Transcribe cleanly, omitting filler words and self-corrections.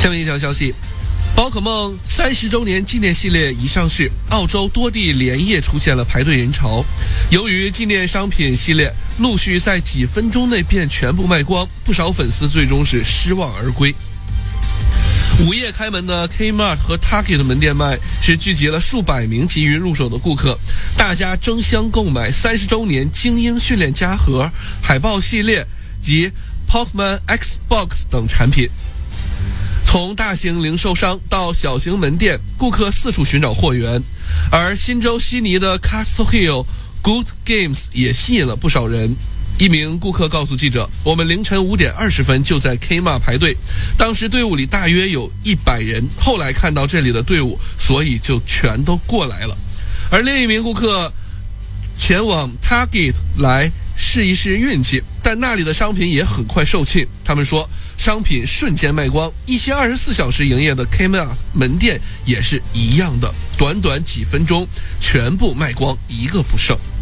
下面一条消息，宝可梦30周年纪念系列已上市，澳洲多地连夜出现了排队人潮。由于纪念商品系列陆续在几分钟内便全部卖光，不少粉丝最终是失望而归。午夜开门的 Kmart 和 Target 门店卖是聚集了数百名急于入手的顾客，大家争相购买30周年精英训练家盒、海豹系列及 Pokémon Xbox 等产品。从大型零售商到小型门店，顾客四处寻找货源，而新州悉尼的 Castle Hill Good Games 也吸引了不少人。一名顾客告诉记者，我们凌晨5点20分就在 Kmart 排队，当时队伍里大约有100人，后来看到这里的队伍，所以就全都过来了。而另一名顾客前往 Target 来试一试运气，但那里的商品也很快售罄。他们说商品瞬间卖光，一些24小时营业的 Kmart 门店也是一样的，短短几分钟全部卖光，一个不剩。